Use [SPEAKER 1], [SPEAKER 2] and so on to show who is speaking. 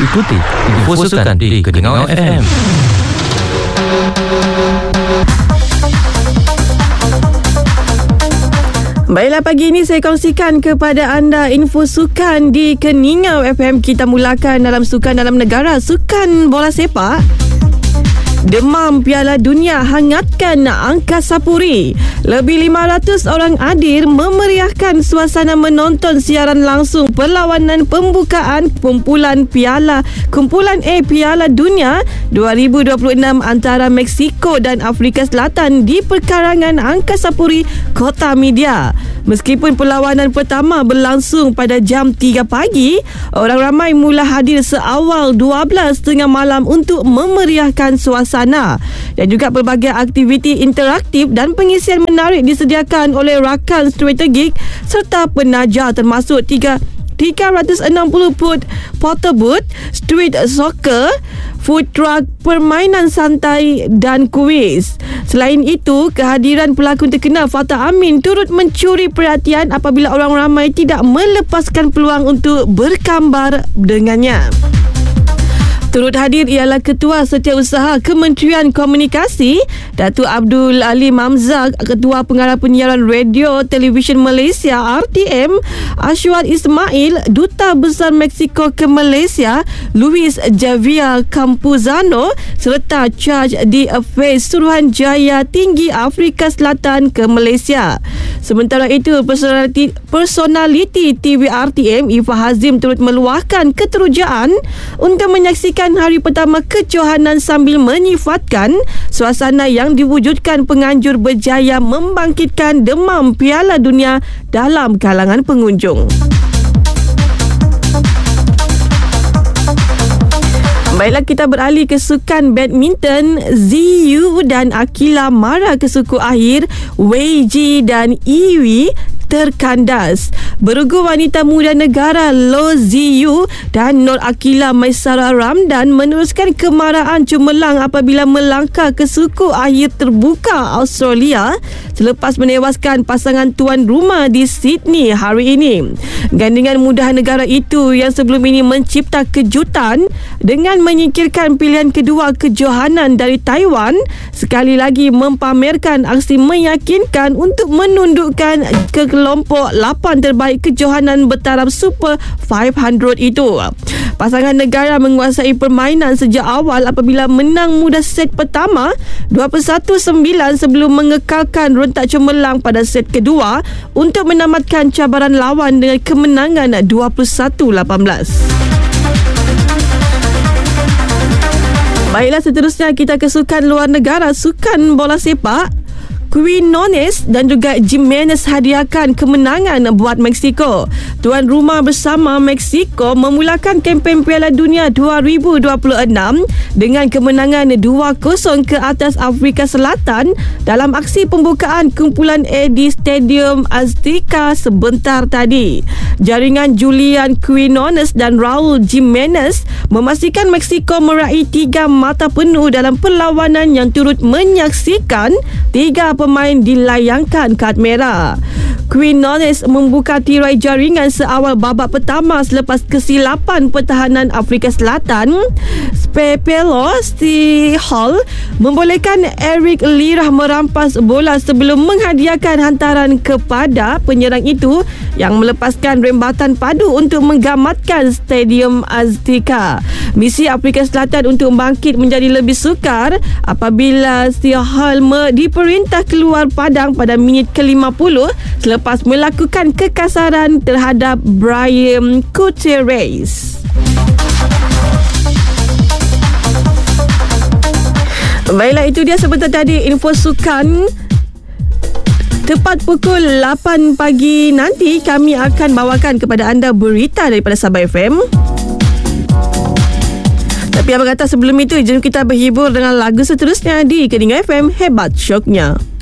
[SPEAKER 1] Ikuti info sukan di Keningau FM.
[SPEAKER 2] Baiklah, pagi ini saya kongsikan kepada anda info sukan di Keningau FM. Kita mulakan dalam sukan dalam negara, sukan bola sepak. Demam Piala Dunia hangatkan Angkasa Puri. Lebih 500 orang hadir memeriahkan suasana menonton siaran langsung perlawanan pembukaan kumpulan A Piala Dunia 2026 antara Mexico dan Afrika Selatan di perkarangan Angkasa Puri, Kota Media. Meskipun perlawanan pertama berlangsung pada jam 3 pagi, orang ramai mula hadir seawal 12:30 malam untuk memeriahkan suasana. Dan juga pelbagai aktiviti interaktif dan pengisian menarik disediakan oleh rakan strategik serta penaja, termasuk 360 foot porter booth, street soccer, food truck, permainan santai dan kuis. Selain itu, kehadiran pelakon terkenal Fatah Amin turut mencuri perhatian apabila orang ramai tidak melepaskan peluang untuk berkambar dengannya. Turut hadir ialah Ketua Setiausaha Kementerian Komunikasi Datuk Abdul Ali Mamzak, Ketua Pengarah Penyiaran Radio Televisyen Malaysia RTM Ashwat Ismail, Duta Besar Mexico ke Malaysia Luis Javier Campuzano serta Charge di Affairs Suruhanjaya Tinggi Afrika Selatan ke Malaysia. Sementara itu, personaliti TV RTM Ifa Hazim turut meluahkan keterujaan untuk menyaksikan hari pertama kejohanan sambil menyifatkan suasana yang diwujudkan penganjur berjaya membangkitkan demam Piala Dunia dalam kalangan pengunjung. Baiklah, kita beralih ke sukan badminton. Ziyu dan Akila mara ke suku akhir. Wei Ji dan Iwi terkandas. Bergu wanita muda negara Lo Ziyu dan Nur Akila Maisara Ramdan meneruskan kemarahan cemerlang apabila melangkah ke suku akhir terbuka Australia selepas menewaskan pasangan tuan rumah di Sydney hari ini. Gandingan muda negara itu yang sebelum ini mencipta kejutan dengan menyingkirkan pilihan kedua kejohanan dari Taiwan, sekali lagi mempamerkan aksi meyakinkan untuk menundukkan ke kelompok 8 terbaik kejohanan bertaraf Super 500 itu. Pasangan negara menguasai permainan sejak awal apabila menang mudah set pertama 21-9 sebelum mengekalkan rentak cemerlang pada set kedua untuk menamatkan cabaran lawan dengan kemenangan 21-18. Baiklah, seterusnya kita ke sukan luar negara, sukan bola sepak. Quinones dan juga Jimenez hadiahkan kemenangan buat Mexico. Tuan rumah bersama Mexico memulakan kempen Piala Dunia 2026 dengan kemenangan 2-0 ke atas Afrika Selatan dalam aksi pembukaan kumpulan A di Stadium Azteca sebentar tadi. Jaringan Julian Quinones dan Raul Jimenez memastikan Mexico meraih 3 mata penuh dalam perlawanan yang turut menyaksikan 3 pemain dilayangkan kad merah. Quinones membuka tirai jaringan seawal babak pertama selepas kesilapan pertahanan Afrika Selatan. Pepelo Hall membolehkan Eric Lira merampas bola sebelum menghadiahkan hantaran kepada penyerang itu yang melepaskan rembatan padu untuk menggamatkan Stadium Azteca. Misi Afrika Selatan untuk bangkit menjadi lebih sukar apabila Hall diperintah keluar padang pada minit ke-50 selepas melakukan kekasaran terhadap Brian Gutierrez. Baiklah, itu dia sebentar tadi info sukan. Tepat pukul 8 pagi nanti kami akan bawakan kepada anda berita daripada Sabah FM. Tapi apa kata sebelum itu, jom kita berhibur dengan lagu seterusnya di Keningau FM. Hebat syoknya.